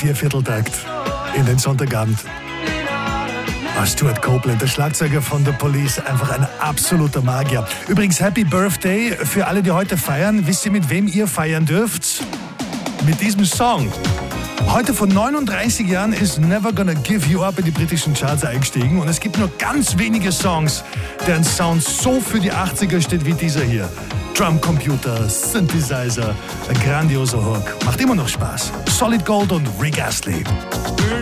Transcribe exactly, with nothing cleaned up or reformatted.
Viervierteltakt in den Sonntagabend. Oh, Stuart Copeland, der Schlagzeuger von The Police, einfach ein absoluter Magier. Übrigens, Happy Birthday für alle, die heute feiern. Wisst ihr, mit wem ihr feiern dürft? Mit diesem Song. Heute vor neununddreißig Jahren ist Never Gonna Give You Up in die britischen Charts eingestiegen und es gibt nur ganz wenige Songs, deren Sound so für die achtziger steht wie dieser hier. Drumcomputer, Synthesizer, ein grandioser Hook. Macht immer noch Spaß. Solid Gold und Rick Astley.